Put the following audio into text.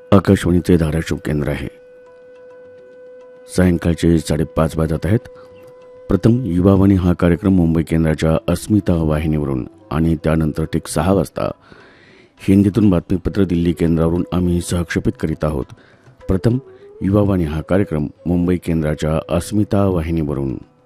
आकाशवाणीचे धाराशिव केंद्र आहे. सायंकाळचे 5:30 वाजत आहेत. प्रथम युवावाणी हा कार्यक्रम मुंबई केंद्राच्या अस्मिता वाहिनीवरून आणि त्यानंतर ठीक 6 वाजता हिंदीतून बातमीपत्र दिल्ली केंद्रावरून आम्ही सहक्षेपित करीत आहोत. प्रथम युवावाणी हा कार्यक्रम मुंबई केंद्राच्या अस्मिता वाहिनीवरून.